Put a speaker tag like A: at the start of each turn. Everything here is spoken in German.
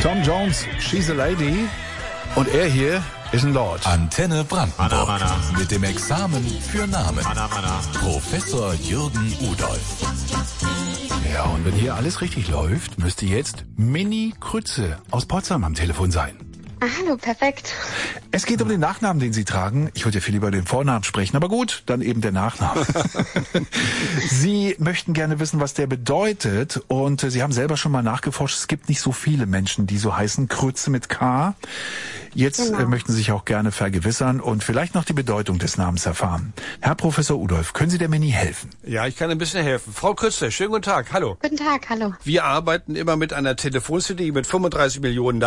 A: Tom Jones, She's a Lady. Und er hier ist ein Lord.
B: Antenne Brandenburg.
C: Mana.
B: Mit dem Examen für Namen.
C: Mana.
B: Professor Jürgen Udolf.
A: Ja, und wenn hier alles richtig läuft, müsste jetzt Minnie Krütze aus Potsdam am Telefon sein.
D: Ah, hallo, perfekt.
A: Es geht um den Nachnamen, den Sie tragen. Ich wollte ja viel über den Vornamen sprechen, aber gut, dann eben der Nachname. Sie möchten gerne wissen, was der bedeutet, und Sie haben selber schon mal nachgeforscht. Es gibt nicht so viele Menschen, die so heißen, Krütze mit K. Jetzt möchten Sie sich auch gerne vergewissern und vielleicht noch die Bedeutung des Namens erfahren. Herr Professor Udolf, können Sie der Minnie helfen?
C: Ja, ich kann ein bisschen helfen. Frau Krütze, schönen guten Tag. Hallo.
D: Guten Tag, hallo.
C: Wir arbeiten immer mit einer Telefonzelle mit 35 Millionen